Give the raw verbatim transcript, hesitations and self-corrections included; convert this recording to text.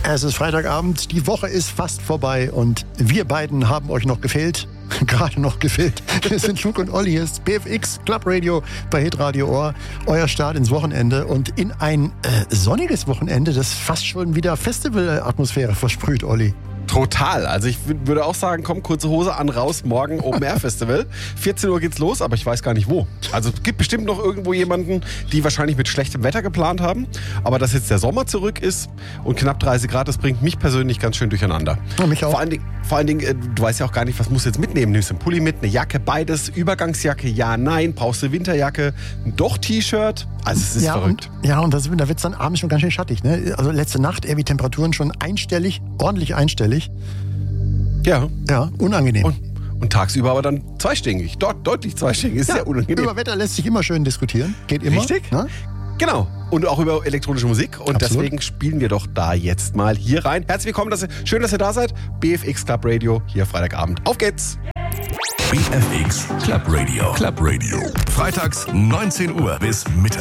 Es ist Freitagabend, die Woche ist fast vorbei und wir beiden haben euch noch gefehlt. Gerade noch gefehlt. Wir sind Luke und Olli, hier ist B F X Club Radio bei Hitradio Ohr. Euer Start ins Wochenende und in ein äh, sonniges Wochenende, das fast schon wieder Festival-Atmosphäre versprüht, Olli. Total. Also ich w- würde auch sagen, komm, kurze Hose an, raus, morgen Open Air Festival. vierzehn Uhr geht's los, aber ich weiß gar nicht wo. Also es gibt bestimmt noch irgendwo jemanden, die wahrscheinlich mit schlechtem Wetter geplant haben. Aber dass jetzt der Sommer zurück ist und knapp dreißig Grad, das bringt mich persönlich ganz schön durcheinander. Ja, mich auch. Vor allen Dingen, vor allen Dingen äh, du weißt ja auch gar nicht, was musst du jetzt mitnehmen. Nimmst du einen Pulli mit, eine Jacke, beides, Übergangsjacke, ja, nein, brauchst du Winterjacke, doch T-Shirt. Also es ist ja, verrückt. Und, ja, und das, da wird es dann abends schon ganz schön schattig. Ne? Also letzte Nacht irgendwie Temperaturen schon einstellig, ordentlich einstellig. Ja. Ja, unangenehm. Und, und tagsüber aber dann zweistellig. Dort deutlich zweistellig. Ist ja, sehr unangenehm. Über Wetter lässt sich immer schön diskutieren. Geht immer. Richtig? Ne? Genau. Und auch über elektronische Musik. Und Absolut. deswegen spielen wir doch da jetzt mal hier rein. Herzlich willkommen. Dass ihr, schön, dass ihr da seid. B F X Club Radio hier Freitagabend. Auf geht's! B F X Club Radio. Club Radio. Freitags neunzehn Uhr bis Mitternacht.